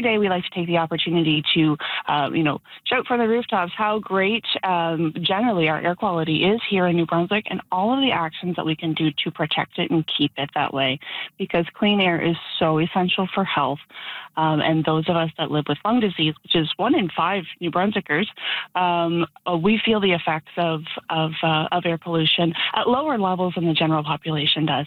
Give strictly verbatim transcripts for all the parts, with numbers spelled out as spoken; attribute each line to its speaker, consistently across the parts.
Speaker 1: every day we like to take the opportunity to, uh, you know, shout from the rooftops how great um, generally our air quality is here in New Brunswick, and all of the actions that we can do to protect it and keep it that way, because clean air is so essential for health. Um, and those of us that live with lung disease, which is one in five New Brunswickers, um, uh, we feel the effects of of, uh, of air pollution at lower levels than the general population does.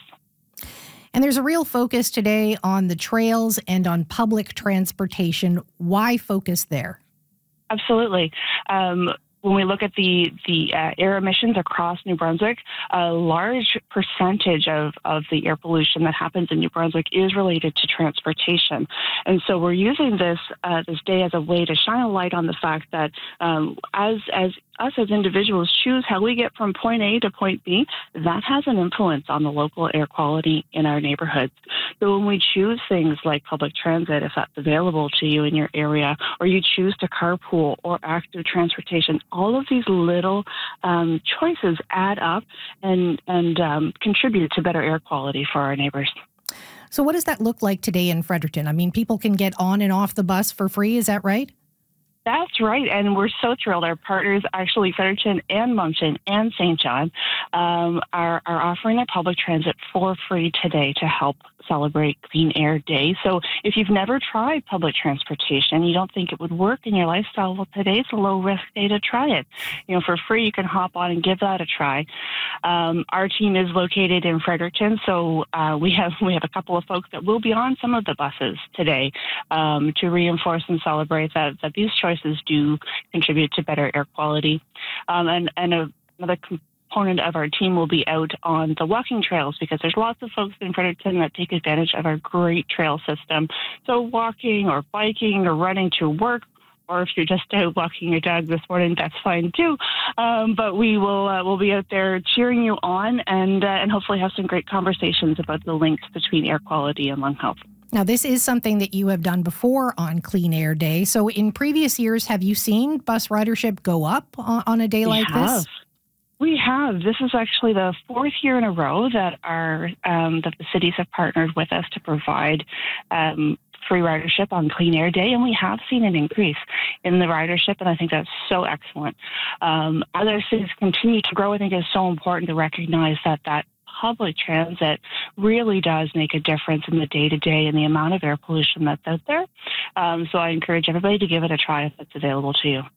Speaker 2: And there's a real focus today on the trails and on public transportation. Why focus there?
Speaker 1: Absolutely. Um, When we look at the, the uh, air emissions across New Brunswick, a large percentage of, of the air pollution that happens in New Brunswick is related to transportation. And so we're using this uh, this day as a way to shine a light on the fact that um, as as us as individuals choose how we get from point A to point B, that has an influence on the local air quality in our neighborhoods. So when we choose things like public transit, if that's available to you in your area, or you choose to carpool or active transportation, all of these little um, choices add up and, and um, contribute to better air quality for our neighbors.
Speaker 2: So what does that look like today in Fredericton? I mean, people can get on and off the bus for free, is that right?
Speaker 1: That's right, and we're so thrilled. Our partners, actually Fredericton and Moncton and Saint John, um, are, are offering their public transit for free today to help celebrate Clean Air Day. So if you've never tried public transportation, you don't think it would work in your lifestyle, well, today's a low-risk day to try it. You know, for free, you can hop on and give that a try. Um, our team is located in Fredericton, so uh, we have we have a couple of folks that will be on some of the buses today um, to reinforce and celebrate that, that these choices do contribute to better air quality. Um, and and a, another component of our team will be out on the walking trails, because there's lots of folks in Fredericton that take advantage of our great trail system. So walking or biking or running to work, or if you're just out walking your dog this morning, that's fine too. Um, but we will uh, we'll be out there cheering you on and uh, and hopefully have some great conversations about the links between air quality and lung health.
Speaker 2: Now, this is something that you have done before on Clean Air Day. So in previous years, have you seen bus ridership go up on, on a day
Speaker 1: we
Speaker 2: like
Speaker 1: have.
Speaker 2: this?
Speaker 1: We have. This is actually the fourth year in a row that our um, that the cities have partnered with us to provide um, free ridership on Clean Air Day, and we have seen an increase in the ridership, and I think that's so excellent. Um, other cities continue to grow. I think it's so important to recognize that that public transit really does make a difference in the day-to-day and the amount of air pollution that's out there. Um, so I encourage everybody to give it a try if it's available to you.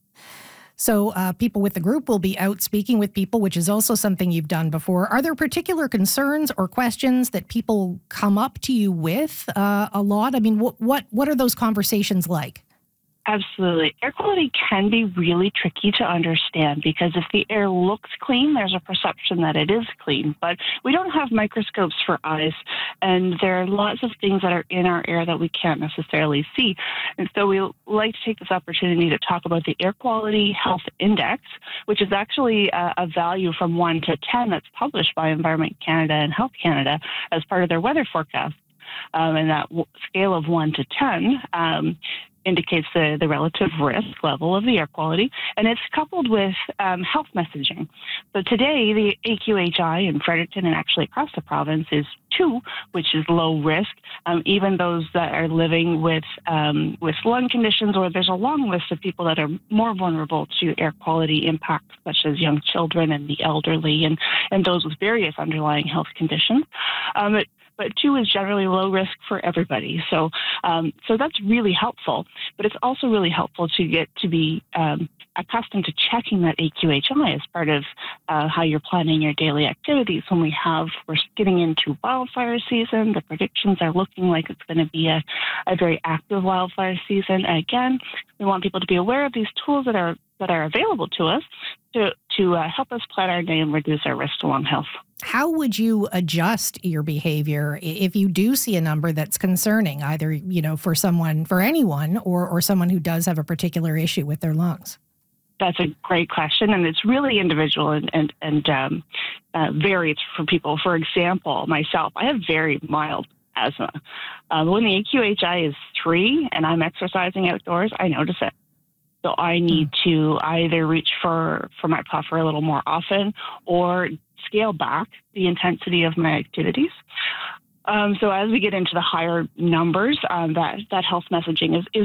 Speaker 2: So uh, people with the group will be out speaking with people, which is also something you've done before. Are there particular concerns or questions that people come up to you with uh, a lot? I mean, what, what what are those conversations like?
Speaker 1: Absolutely. Air quality can be really tricky to understand, because if the air looks clean, there's a perception that it is clean. But we don't have microscopes for eyes, and there are lots of things that are in our air that we can't necessarily see. And so we like to take this opportunity to talk about the Air Quality Health Index, which is actually a, a value from one to ten that's published by Environment Canada and Health Canada as part of their weather forecast. Um, and that w- scale of one to ten um, indicates the, the relative risk level of the air quality, and it's coupled with um, health messaging. So today, the A Q H I in Fredericton and actually across the province is two, which is low risk. Um, even those that are living with um, with lung conditions, or there's a long list of people that are more vulnerable to air quality impacts, such as young children and the elderly, and, and those with various underlying health conditions. Um, it, But two is generally low risk for everybody. So um, so that's really helpful. But it's also really helpful to get to be um, accustomed to checking that A Q H I as part of uh, how you're planning your daily activities. When we have, we're getting into wildfire season, the predictions are looking like it's going to be a, a very active wildfire season. And again, we want people to be aware of these tools that are that are available to us to, to uh, help us plan our day and reduce our risk to lung health.
Speaker 2: How would you adjust your behavior if you do see a number that's concerning, either, you know, for someone, for anyone, or, or someone who does have a particular issue with their lungs?
Speaker 1: That's a great question, and it's really individual and, and, and um, uh, varies for people. For example, myself, I have very mild asthma. Um, when the A Q H I is three and I'm exercising outdoors, I notice it. So I need mm. to either reach for, for my puffer a little more often or scale back the intensity of my activities. Um, so as we get into the higher numbers, um, that, that health messaging is, is